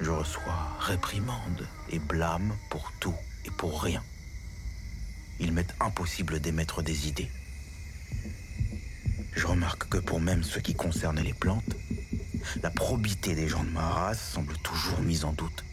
Je reçois réprimandes et blâmes pour tout et pour rien. Il m'est impossible d'émettre des idées. Je remarque que pour même ce qui concerne les plantes, la probité des gens de ma race semble toujours mise en doute.